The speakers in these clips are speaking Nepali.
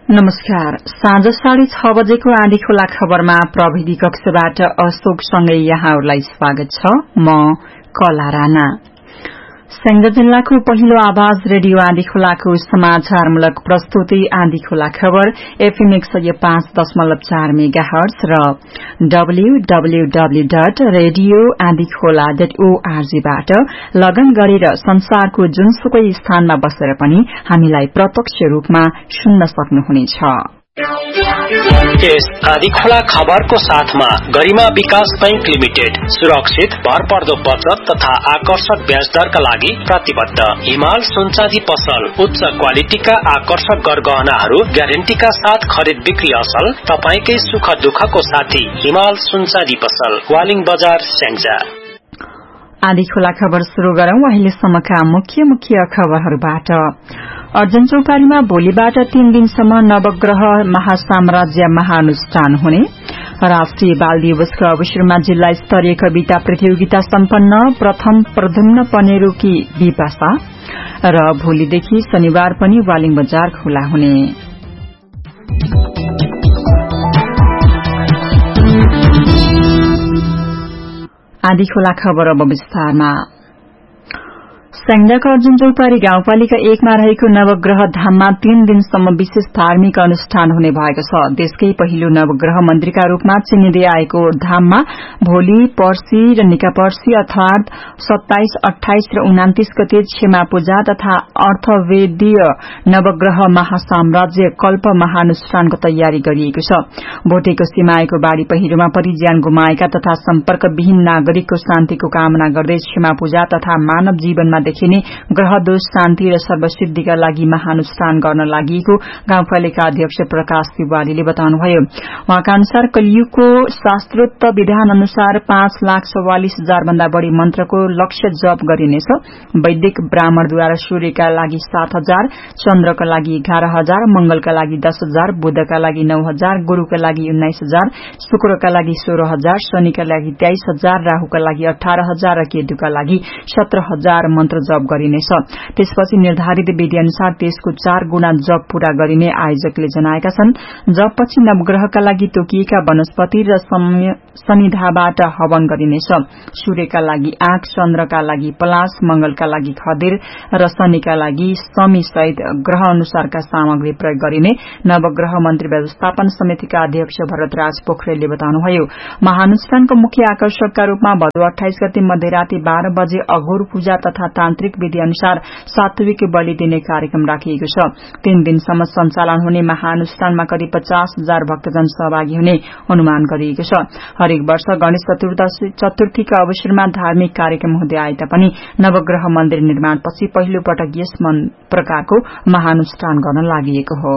नमस्कार। साँझ 6:30 बजेको आँधी खोला खबरमा प्रविधि कक्षबाट अशोकसँगै यहाँहरूलाई स्वागत छ। म कला राणा। स्याङ्जा जिल्लाको पहिलो आवाज रेडियो आँधी खोलाको समाचारमूलक प्रस्तुति आँधी खोला खबर FM 105.4 मेगाहर्ज र www.radioandikhola.org बाट लगन गरेर संसारको जुनसुकै स्थानमा बसेर पनि हामीलाई प्रत्यक्ष रूपमा सुन्न सक्नुहुनेछ। यस आँधी खोला खबरको साथमा गरिमा विकास बैंक लिमिटेड सुरक्षित भरपर्दो बचत तथा आकर्षक ब्याज दरका लागि प्रतिबद्ध। हिमाल सुनचाँदी पसल उच्च क्वालिटीका आकर्षक गरगहनाहरू ग्यारेन्टीका साथ खरिद बिक्री असल। तपाईकै सुख दुःखको साथी हिमाल सुनचाँदी पसल, वालिङ बजार, स्याङ्जा। आँधी खोला खबर शुरू गरौं अहिलेसम्मका मुख्य खबरहरूबाट। अर्जुन चौपारीमा भोलिबाट 3 दिनसम्म नवग्रह महासाम्राज्य महानुष्ठान हुने। राष्ट्रिय बाल दिवसको अवसरमा जिल्ला स्तरीय कविता प्रतियोगिता सम्पन्न। प्रथम प्रद्युम्न पनेरूकी विपाशा र भोलिदेखि शनिबार पनि वालिङ बजार खुला हुने। आँधी खोला खबर अब विस्तारमा। स्याङ्जाका अर्जुन चौपारी गाउँपालिका 1 मा रहेको नवग्रह धाममा 3 दिनसम्म विशेष धार्मिक अनुष्ठान हुने भएको छ। देशकै पहिलो नवग्रह मन्दिरका रूपमा चिनिँदै आएको धाममा भोलि, पर्सि र निका पर्सि अर्थात 27, 28 र 29 गते क्षमा पूजा तथा अर्थवेदीय नवग्रह महासाम्राज्य कल्प महानुष्ठानको तयारी गरिएको छ। भोटेको सीमाएको बाढ़ी पहिरोमा परि ज्यान गुमाएका तथा सम्पर्कविहीन नागरिकको शान्तिको कामना गर्दै क्षमा पूजा तथा मानव जीवनमा देखिने ग्रह दोष शान्ति र सर्वसिद्धिका लागि महानुष्ठान गर्न लागि गाउँपालिका अध्यक्ष प्रकाश तिवारीले बताउनुभयो। उहाँका अनुसार कलियुगको शास्त्रोक्त विधान अनुसार 5,44,000 भन्दा बढ़ी मन्त्रको लक्ष्य जप गरिनेछ। वैदिक ब्राह्मणद्वारा सूर्यका लागि 7,000, चन्द्रका लागि 11,000, मंगलका लागि 10,000, बुधका लागि 9,000, गुरूका लागि 19,000, शुक्रका लागि 16,000, शनिका लागि 23,000, राहुका लागि 18,000 र केतुका लागि 17,000 मन्त्र जप गरिनेछ। त्यसपछि निर्धारित विधि अनुसार त्यसको 4 गुणा जप पूरा गरिने आयोजकले जनाएका छन्। जपपछि नवग्रहका लागि तोकिएका वनस्पति र समिधाबाट हवन गरिनेछ। सूर्यका लागि आँख, चन्द्रका लागि पलास, मंगलका लागि खदिर र शनिका लागि समी सहित ग्रह अनुसारका सामग्री प्रयोग गरिने नवग्रह मन्त्री व्यवस्थापन समितिका अध्यक्ष भरतराज पोखरेलले बताउनुभयो। महानुष्ठानको मुख्य आकर्षकका रूपमा भदौ 28 गते मध्यराती 12 बजे अघोर पूजा तथा तान्त्रिक विधि अनुसार सात्विक बलि दिने कार्यक्रम राखिएको छ। 3 दिनसम्म सञ्चालन हुने महानुष्ठानमा करिब 50,000 भक्तजन सहभागी हुने अनुमान गरिएको छ। हरेक वर्ष गणेश चतुर्थीका अवसरमा धार्मिक कार्यक्रम हुँदै आए तापनि नवग्रह मन्दिर निर्माणपछि पहिलो पटक यस प्रकारको महानुष्ठान गर्न लागि हो।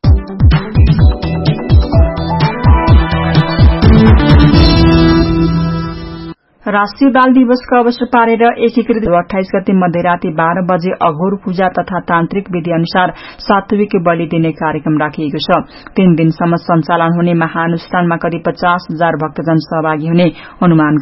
राष्ट्रिय बाल दिवसको अवसर पारेर एकीकृत 28 गते मध्यराती 12 बजे अघोर पूजा तथा तान्त्रिक विधि अनुसार सात्विक बलि दिने कार्यक्रम राखिएको छ। 3 दिनसम्म सञ्चालन हुने महानुष्ठानमा करिब 50,000 भक्तजन सहभागी हुने अनुमान